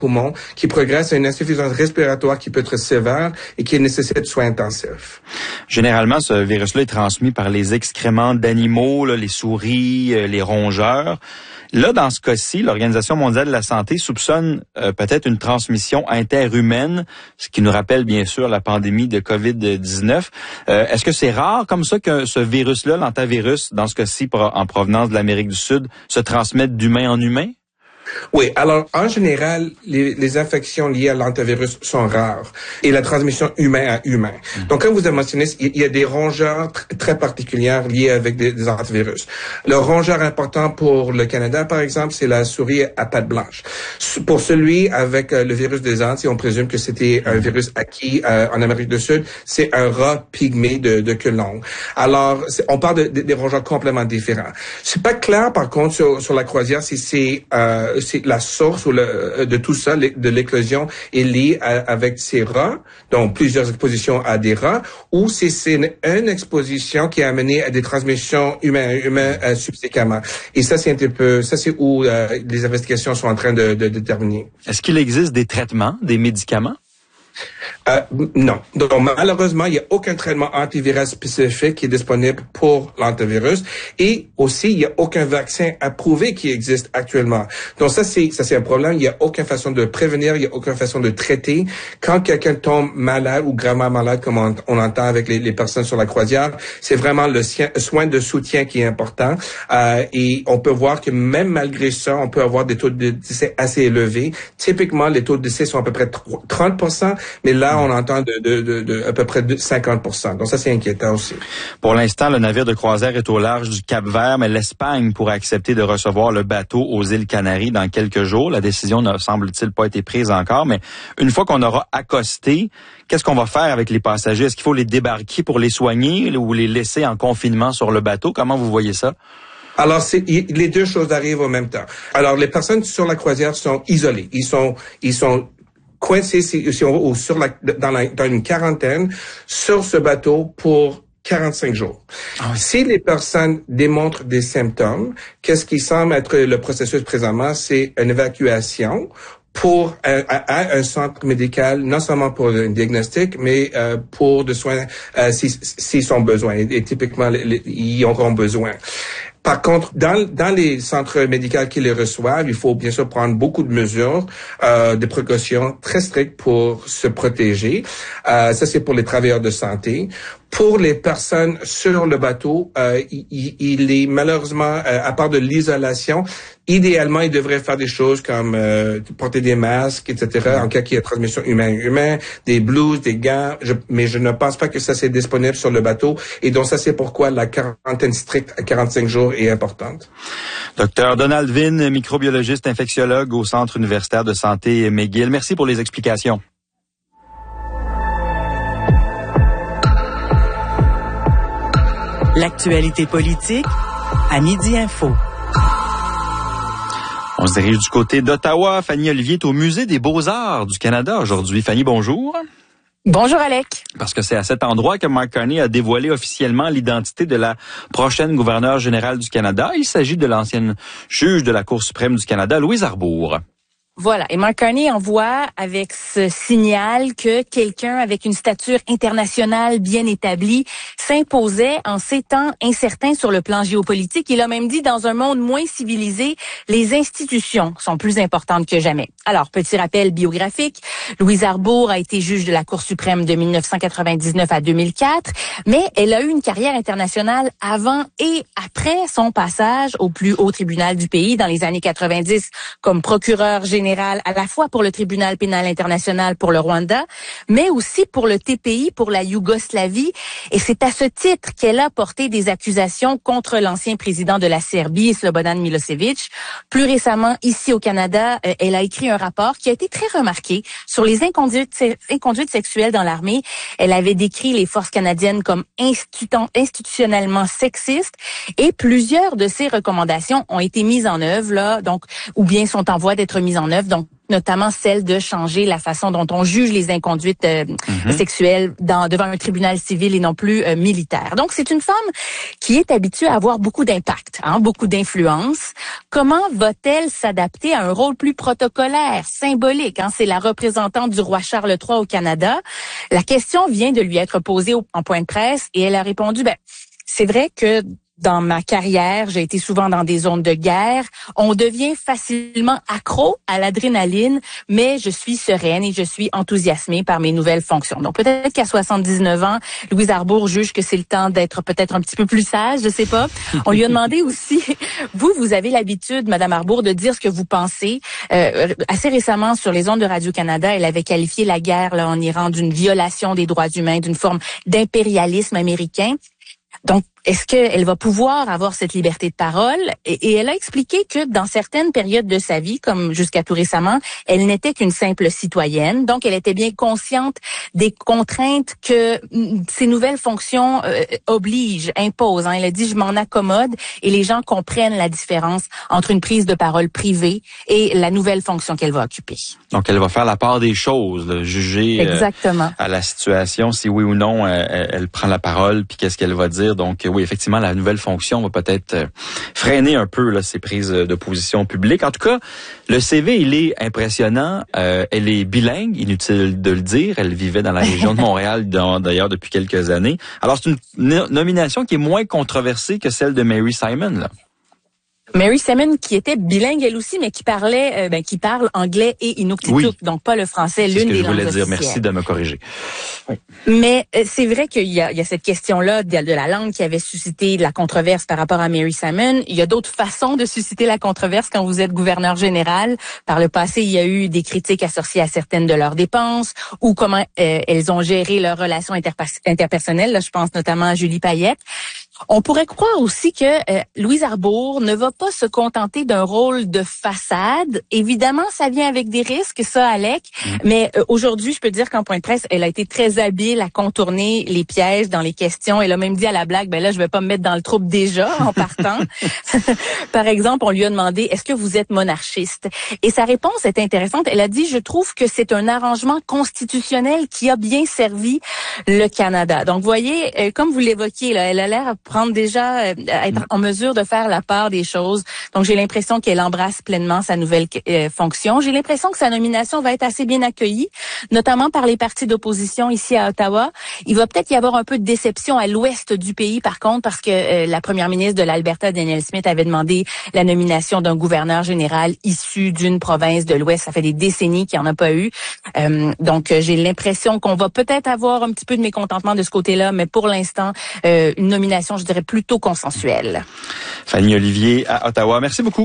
poumons, qui progresse à une insuffisance respiratoire qui peut être sévère et qui nécessite soins intensifs. Généralement, ce virus-là est transmis par les excréments d'animaux, là, les souris, les rongeurs. Là, dans ce cas-ci, l'Organisation mondiale de la santé soupçonne peut-être une transmission interhumaine, ce qui nous rappelle bien sûr la pandémie de COVID-19. Est-ce que c'est rare comme ça que ce virus-là, l'hantavirus, dans ce cas-ci en provenance de l'Amérique du Sud, se transmette d'humain en humain? Oui, alors en général, les infections liées à l'hantavirus sont rares et la transmission humain à humain. Donc, comme vous avez mentionné, il y a des rongeurs très particulières liées avec des hantavirus. Le rongeur important pour le Canada, par exemple, c'est la souris à pattes blanches. Pour celui avec le virus des Antilles, on présume que c'était un virus acquis en Amérique du Sud, c'est un rat pygmée de queue longue. Alors, on parle des rongeurs complètement différents. C'est pas clair, par contre, sur la croisière, si c'est la source de tout ça, de l'éclosion, est liée avec ces rats, donc plusieurs expositions à des rats, ou si c'est une exposition qui a amené à des transmissions humaines subséquemment. Et ça, c'est c'est où les investigations sont en train de déterminer. Est-ce qu'il existe des traitements, des médicaments? Non. Donc, malheureusement, il n'y a aucun traitement antiviral spécifique qui est disponible pour l'hantavirus. Et aussi, il n'y a aucun vaccin approuvé qui existe actuellement. Donc, ça, c'est un problème. Il n'y a aucune façon de prévenir, il n'y a aucune façon de traiter. Quand quelqu'un tombe malade ou gravement malade, comme on entend avec les personnes sur la croisière, c'est vraiment le soin de soutien qui est important. Et on peut voir que même malgré ça, on peut avoir des taux de décès assez élevés. Typiquement, les taux de décès sont à peu près 30%. Mais là, on entend de à peu près 50%. Donc ça, c'est inquiétant aussi. Pour l'instant, le navire de croisière est au large du Cap-Vert, mais l'Espagne pourrait accepter de recevoir le bateau aux îles Canaries dans quelques jours. La décision n'a, semble-t-il, pas été prise encore, mais une fois qu'on aura accosté, qu'est-ce qu'on va faire avec les passagers? Est-ce qu'il faut les débarquer pour les soigner ou les laisser en confinement sur le bateau? Comment vous voyez ça? Alors, les deux choses arrivent en même temps. Alors, les personnes sur la croisière sont isolées. Ils sont coincés, si on veut, dans une quarantaine sur ce bateau pour 45 jours. Ah oui. Si les personnes démontrent des symptômes, qu'est-ce qui semble être le processus présentement, c'est une évacuation pour à un centre médical, non seulement pour un diagnostic, mais pour des soins s'ils sont besoin. Et typiquement, ils auront besoin. Par contre, dans les centres médicaux qui les reçoivent, il faut bien sûr prendre beaucoup de mesures, de précautions très strictes pour se protéger. Ça, c'est pour les travailleurs de santé. Pour les personnes sur le bateau, il est malheureusement, à part de l'isolation, idéalement, ils devraient faire des choses comme porter des masques, etc., en cas qu'il y ait transmission humain-humain, des blouses, des gants, mais je ne pense pas que ça c'est disponible sur le bateau. Et donc ça, c'est pourquoi la quarantaine stricte à 45 jours est importante. Docteur Donald Vin, microbiologiste infectiologue au Centre universitaire de santé McGill. Merci pour les explications. L'actualité politique à Midi Info. On se dirige du côté d'Ottawa. Fanny Olivier est au Musée des Beaux-Arts du Canada aujourd'hui. Fanny, bonjour. Bonjour Alec. Parce que c'est à cet endroit que Mark Carney a dévoilé officiellement l'identité de la prochaine gouverneure générale du Canada. Il s'agit de l'ancienne juge de la Cour suprême du Canada, Louise Arbour. Voilà. Et Mark Carney envoie avec ce signal que quelqu'un avec une stature internationale bien établie s'imposait en ces temps incertains sur le plan géopolitique. Il a même dit, dans un monde moins civilisé, les institutions sont plus importantes que jamais. Alors, petit rappel biographique, Louise Arbour a été juge de la Cour suprême de 1999 à 2004, mais elle a eu une carrière internationale avant et après son passage au plus haut tribunal du pays dans les années 90 comme procureure générale à la fois pour le tribunal pénal international pour le Rwanda, mais aussi pour le TPI pour la Yougoslavie. Et c'est à ce titre qu'elle a porté des accusations contre l'ancien président de la Serbie, Slobodan Milosevic. Plus récemment, ici au Canada, elle a écrit un rapport qui a été très remarqué sur les inconduites sexuelles dans l'armée. Elle avait décrit les forces canadiennes comme institutionnellement sexistes et plusieurs de ces recommandations ont été mises en œuvre, là, donc, ou bien sont en voie d'être mises en œuvre. Donc, notamment celle de changer la façon dont on juge les inconduites sexuelles devant un tribunal civil et non plus militaire. Donc, c'est une femme qui est habituée à avoir beaucoup d'impact, beaucoup d'influence. Comment va-t-elle s'adapter à un rôle plus protocolaire, symbolique? C'est la représentante du roi Charles III au Canada. La question vient de lui être posée en point de presse et elle a répondu, c'est vrai que dans ma carrière, j'ai été souvent dans des zones de guerre. On devient facilement accro à l'adrénaline, mais je suis sereine et je suis enthousiasmée par mes nouvelles fonctions. Donc peut-être qu'à 79 ans, Louise Arbour juge que c'est le temps d'être peut-être un petit peu plus sage, je sais pas. On lui a demandé aussi, vous avez l'habitude, Madame Arbour, de dire ce que vous pensez. Assez récemment, sur les ondes de Radio-Canada, elle avait qualifié la guerre en Iran d'une violation des droits humains, d'une forme d'impérialisme américain. Donc, est-ce qu'elle va pouvoir avoir cette liberté de parole? Et elle a expliqué que dans certaines périodes de sa vie, comme jusqu'à tout récemment, elle n'était qu'une simple citoyenne. Donc, elle était bien consciente des contraintes que ces nouvelles fonctions imposent. Elle a dit, je m'en accommode et les gens comprennent la différence entre une prise de parole privée et la nouvelle fonction qu'elle va occuper. Donc, elle va faire la part des choses, juger à la situation, si oui ou non elle prend la parole, puis qu'est-ce qu'elle va dire. Donc, oui, effectivement, la nouvelle fonction va peut-être freiner un peu ses prises de position publiques. En tout cas, le CV, il est impressionnant. Elle est bilingue, inutile de le dire. Elle vivait dans la région de Montréal, d'ailleurs, depuis quelques années. Alors, c'est une nomination qui est moins controversée que celle de Mary Simon, là. Mary Simon, qui était bilingue elle aussi, mais qui parle anglais et inuktitut, oui. Donc pas le français, l'une des langues officielles. Merci de me corriger. Oui. Mais c'est vrai qu'il y a cette question-là de la langue qui avait suscité de la controverse par rapport à Mary Simon. Il y a d'autres façons de susciter la controverse quand vous êtes gouverneur général. Par le passé, il y a eu des critiques associées à certaines de leurs dépenses ou comment elles ont géré leurs relations interpersonnelles. Là, je pense notamment à Julie Payette. On pourrait croire aussi que Louise Arbour ne va pas se contenter d'un rôle de façade. Évidemment, ça vient avec des risques, ça, Alec. Mais aujourd'hui, je peux dire qu'en point de presse, elle a été très habile à contourner les pièges dans les questions. Elle a même dit à la blague, là, je vais pas me mettre dans le trouble déjà en partant. Par exemple, on lui a demandé, est-ce que vous êtes monarchiste? Et sa réponse est intéressante. Elle a dit, je trouve que c'est un arrangement constitutionnel qui a bien servi le Canada. Donc, vous voyez, comme vous l'évoquiez, là, elle a l'air prendre déjà, à être en mesure de faire la part des choses. Donc, j'ai l'impression qu'elle embrasse pleinement sa nouvelle fonction. J'ai l'impression que sa nomination va être assez bien accueillie, notamment par les partis d'opposition ici à Ottawa. Il va peut-être y avoir un peu de déception à l'ouest du pays, par contre, parce que la première ministre de l'Alberta, Danielle Smith, avait demandé la nomination d'un gouverneur général issu d'une province de l'ouest. Ça fait des décennies qu'il n'y en a pas eu. Donc, j'ai l'impression qu'on va peut-être avoir un petit peu de mécontentement de ce côté-là, mais pour l'instant, une nomination, je dirais, plutôt consensuelle. Fanny Olivier à Ottawa. Merci beaucoup.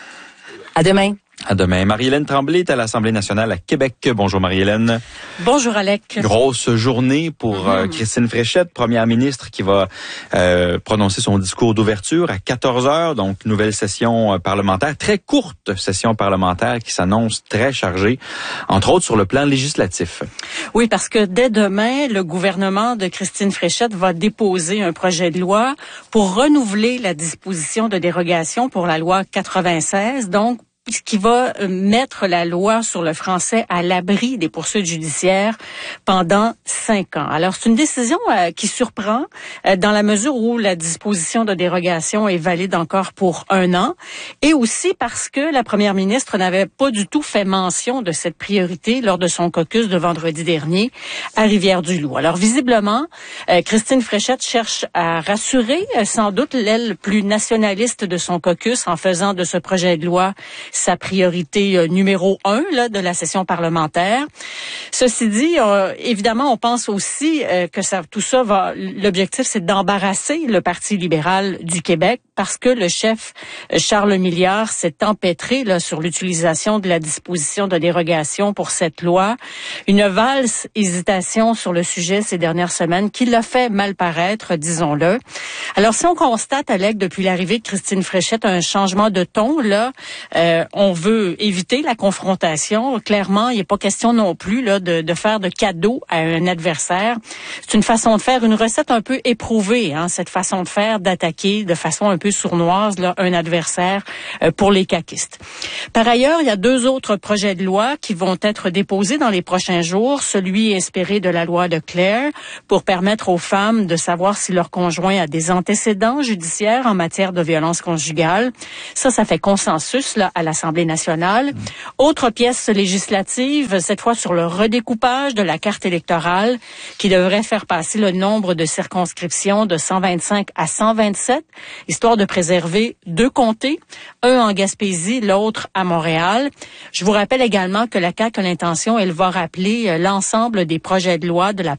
À demain. À demain. Marie-Hélène Tremblay est à l'Assemblée nationale à Québec. Bonjour Marie-Hélène. Bonjour Alec. Grosse journée pour Christine Fréchette, première ministre, qui va prononcer son discours d'ouverture à 14h. Donc, nouvelle session parlementaire, très courte session parlementaire qui s'annonce très chargée, entre autres sur le plan législatif. Oui, parce que dès demain, le gouvernement de Christine Fréchette va déposer un projet de loi pour renouveler la disposition de dérogation pour la loi 96. Donc, ce qui va mettre la loi sur le français à l'abri des poursuites judiciaires pendant 5 ans. Alors, c'est une décision qui surprend dans la mesure où la disposition de dérogation est valide encore pour 1 an et aussi parce que la première ministre n'avait pas du tout fait mention de cette priorité lors de son caucus de vendredi dernier à Rivière-du-Loup. Alors, visiblement, Christine Fréchette cherche à rassurer sans doute l'aile plus nationaliste de son caucus en faisant de ce projet de loi sa priorité numéro 1 là, de la session parlementaire. Ceci dit, évidemment, on pense aussi que tout ça va. L'objectif, c'est d'embarrasser le Parti libéral du Québec parce que le chef Charles Milliard s'est empêtré là sur l'utilisation de la disposition de dérogation pour cette loi. Une valse hésitation sur le sujet ces dernières semaines qui l'a fait mal paraître, disons-le. Alors, si on constate, Alec, depuis l'arrivée de Christine Fréchette, un changement de ton, là, on veut éviter la confrontation. Clairement, il n'est pas question non plus là de faire de cadeaux à un adversaire. C'est une façon de faire, une recette un peu éprouvée, cette façon de faire, d'attaquer de façon un peu sournoise là, un adversaire pour les caquistes. Par ailleurs, il y a 2 autres projets de loi qui vont être déposés dans les prochains jours. Celui inspiré de la loi de Claire pour permettre aux femmes de savoir si leur conjoint a des antécédents judiciaires en matière de violence conjugale. Ça fait consensus là à l'Assemblée nationale. Autre pièce législative, cette fois sur le redécoupage de la carte électorale qui devrait faire passer le nombre de circonscriptions de 125 à 127, histoire de préserver 2 comtés, un en Gaspésie, l'autre à Montréal. Je vous rappelle également que la CAQ a l'intention, elle va rappeler l'ensemble des projets de loi de la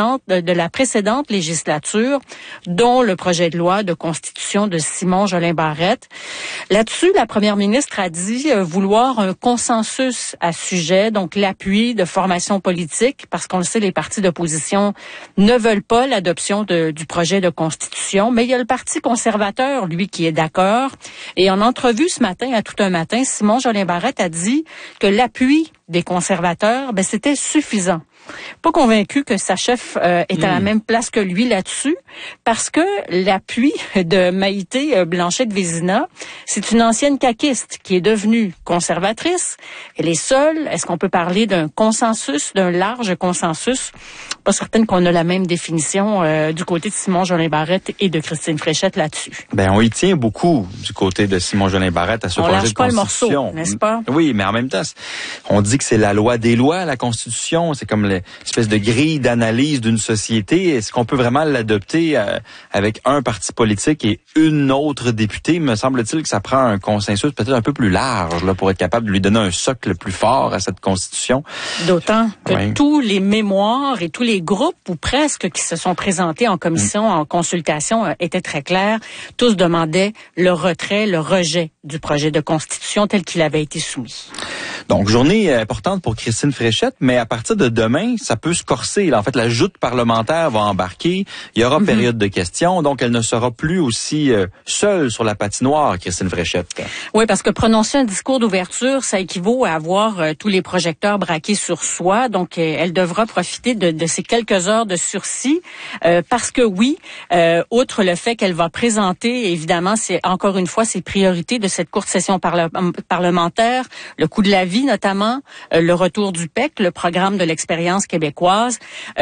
précédente législature, dont le projet de loi de constitution de Simon Jolin Barrette. Là-dessus, la première ministre a dit vouloir un consensus à ce sujet, donc l'appui de formations politiques, parce qu'on le sait, les partis d'opposition ne veulent pas l'adoption du projet de constitution, mais il y a le Parti conservateur, lui, qui est d'accord. Et en entrevue ce matin, à tout un matin, Simon Jolin Barrette a dit que l'appui des conservateurs, c'était suffisant. Pas convaincu que sa chef est à la même place que lui là-dessus, parce que l'appui de Maïté Blanchette-Vézina, c'est une ancienne caquiste qui est devenue conservatrice. Elle est seule. Est-ce qu'on peut parler d'un consensus, d'un large consensus? Pas certaine qu'on a la même définition du côté de Simon Jolin Barrette et de Christine Fréchette là-dessus. On y tient beaucoup du côté de Simon Jolin Barrette à ce projet de constitution. On lâche pas le morceau, n'est-ce pas? Oui, mais en même temps, on dit que c'est la loi des lois, la Constitution. C'est comme l'espèce de grille d'analyse d'une société. Est-ce qu'on peut vraiment l'adopter avec un parti politique et une autre députée? Me semble-t-il que ça prend un consensus peut-être un peu plus large là, pour être capable de lui donner un socle plus fort à cette Constitution. D'autant que tous les mémoires et tous les groupes, ou presque, qui se sont présentés en commission, en consultation, étaient très clairs. Tous demandaient le retrait, le rejet du projet de Constitution tel qu'il avait été soumis. Donc, journée importante pour Christine Fréchette, mais à partir de demain, ça peut se corser. Là. En fait, la joute parlementaire va embarquer. Il y aura période de questions, donc elle ne sera plus aussi seule sur la patinoire, Christine Fréchette. Oui, parce que prononcer un discours d'ouverture, ça équivaut à avoir tous les projecteurs braqués sur soi. Donc, elle devra profiter de ces quelques heures de sursis, parce que oui, outre le fait qu'elle va présenter, évidemment, c'est encore une fois ses priorités de cette courte session parlementaire, le coût de la vie notamment, le retour du PEC, le programme de l'expérience québécoise.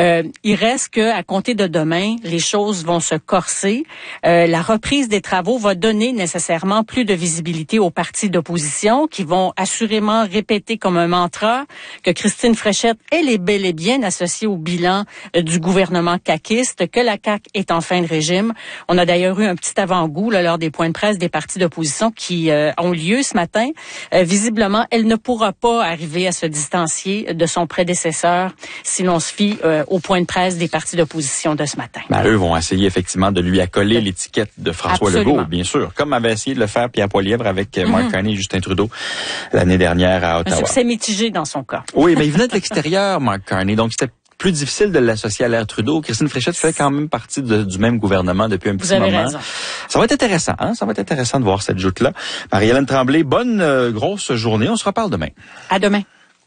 Il reste que à compter de demain, les choses vont se corser. La reprise des travaux va donner nécessairement plus de visibilité aux partis d'opposition qui vont assurément répéter comme un mantra que Christine Fréchette, elle est bel et bien associée au bilan du gouvernement caquiste, que la CAQ est en fin de régime. On a d'ailleurs eu un petit avant-goût là, lors des points de presse des partis d'opposition qui ont lieu ce matin. Visiblement, elle ne pourra pas arriver à se distancier de son prédécesseur si l'on se fie au point de presse des partis d'opposition de ce matin. Eux vont essayer effectivement de lui accoler l'étiquette de François Legault, bien sûr, comme avait essayé de le faire Pierre Poilievre avec Mark Carney et Justin Trudeau l'année dernière à Ottawa. Un succès mitigé dans son cas. Oui, mais il venait de l'extérieur, Mark Carney, donc c'était plus difficile de l'associer à l'ère Trudeau. Christine Fréchette fait quand même partie du même gouvernement depuis un petit moment. Vous avez raison. Ça va être intéressant, Ça va être intéressant de voir cette joute-là. Marie-Hélène Tremblay, bonne grosse journée. On se reparle demain. À demain.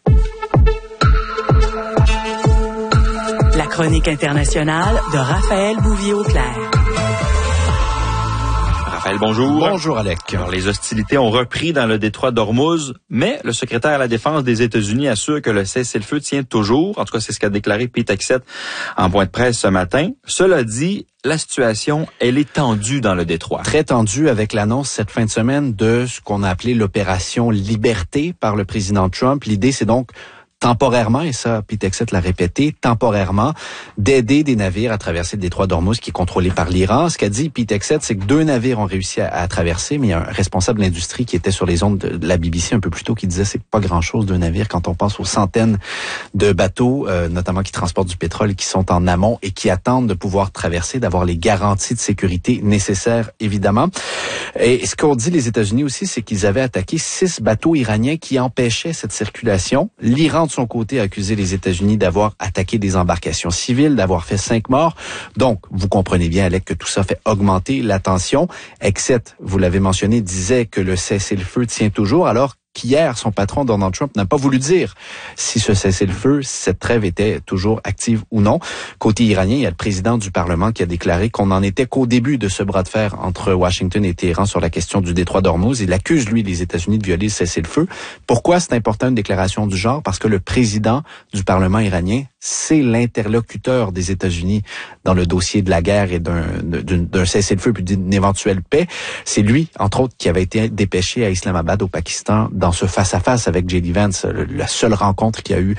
La chronique internationale de Raphaël Bouvier-Auclair. Raphaël, bonjour. Bonjour, Alec. Alors, les hostilités ont repris dans le détroit d'Ormuz, mais le secrétaire à la Défense des États-Unis assure que le cessez-le-feu tient toujours. En tout cas, c'est ce qu'a déclaré Pete Hegseth en point de presse ce matin. Cela dit, la situation, elle est tendue dans le détroit. Très tendue avec l'annonce cette fin de semaine de ce qu'on a appelé l'opération Liberté par le président Trump. L'idée, c'est donc temporairement, et ça, Pete Hegseth l'a répété, temporairement, d'aider des navires à traverser le détroit d'Ormuz qui est contrôlé par l'Iran. Ce qu'a dit Pete Hegseth, c'est que 2 navires ont réussi à traverser, mais il y a un responsable de l'industrie qui était sur les ondes de la BBC un peu plus tôt qui disait c'est pas grand-chose 2 navires quand on pense aux centaines de bateaux, notamment qui transportent du pétrole, qui sont en amont et qui attendent de pouvoir traverser, d'avoir les garanties de sécurité nécessaires, évidemment. Et ce qu'ont dit les États-Unis aussi, c'est qu'ils avaient attaqué 6 bateaux iraniens qui empêchaient cette circulation. L'Iran, de son côté, a accusé les États-Unis d'avoir attaqué des embarcations civiles, d'avoir fait 5 morts. Donc, vous comprenez bien, Alec, que tout ça fait augmenter la tension. Hegseth, vous l'avez mentionné, disait que le cessez-le-feu tient toujours. Alors, qu'hier, son patron Donald Trump n'a pas voulu dire si ce cessez-le-feu, cette trêve était toujours active ou non. Côté iranien, il y a le président du Parlement qui a déclaré qu'on n'en était qu'au début de ce bras de fer entre Washington et Téhéran sur la question du détroit d'Ormuz. Il accuse, lui, les États-Unis de violer le cessez-le-feu. Pourquoi c'est important une déclaration du genre? Parce que le président du Parlement iranien, c'est l'interlocuteur des États-Unis dans le dossier de la guerre et d'un cessez-le-feu puis d'une éventuelle paix. C'est lui, entre autres, qui avait été dépêché à Islamabad, au Pakistan, dans ce face-à-face avec J.D. Vance, la seule rencontre qu'il y a eu